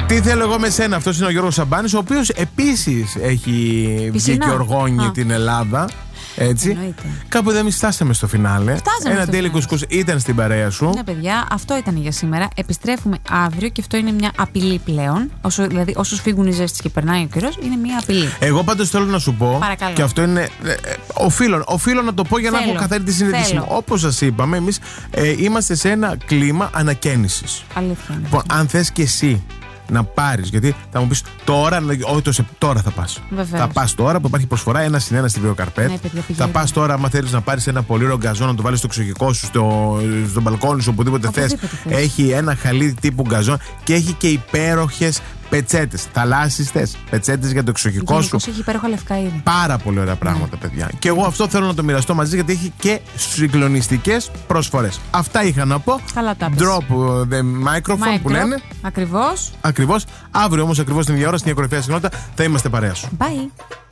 Τι θέλω εγώ με σένα, αυτός είναι ο Γιώργος Σαμπάνης, ο οποίος επίσης έχει βγει και οργώνει την Ελλάδα. Έτσι. Εννοείται. Κάπου εδώ εμείς φτάσαμε στο φινάλε. Ένα ντέλι κουσκούς ήταν στην παρέα σου. Ναι, παιδιά, αυτό ήταν για σήμερα. Επιστρέφουμε αύριο και αυτό είναι μια απειλή πλέον. Δηλαδή, όσους φύγουν οι ζέστες και περνάει ο καιρός, είναι μια απειλή. Εγώ πάντως θέλω να σου πω. Παρακαλώ. Και αυτό είναι. Οφείλω να το πω για να έχω καθαρή τη συνείδηση μου. Όπως σας είπαμε, εμείς είμαστε σε ένα κλίμα ανακαίνησης. Αλήθεια. Λοιπόν, αν θες και εσύ να πάρεις, γιατί θα μου πεις τώρα, τώρα θα πας. Βεβαίως. Θα πας τώρα που υπάρχει προσφορά 1+1 στη Βιοκαρπέτ. Ναι, παιδιά, θα πας τώρα, άμα θέλεις να πάρεις ένα πολύ ωραίο γκαζόν, να το βάλεις στο εξοχικό σου, στο μπαλκόνι σου, οπουδήποτε θες. Έχει ένα χαλί τύπου γκαζόν και έχει και υπέροχες πετσέτες. Θαλάσσιστες πετσέτες για το εξοχικό σου. Έχει υπέροχα λευκά είδη. Πάρα πολύ ωραία πράγματα, παιδιά. Και εγώ αυτό θέλω να το μοιραστώ μαζί, γιατί έχει και συγκλονιστικές προσφορές. Αυτά είχα να πω. Καλά τα πες. Drop the microphone που λένε. Ακριβώς. Ακριβώς. Αύριο όμως, ακριβώς την ίδια ώρα, στην κορυφαία συχνότητα, θα είμαστε παρέα σου. Bye.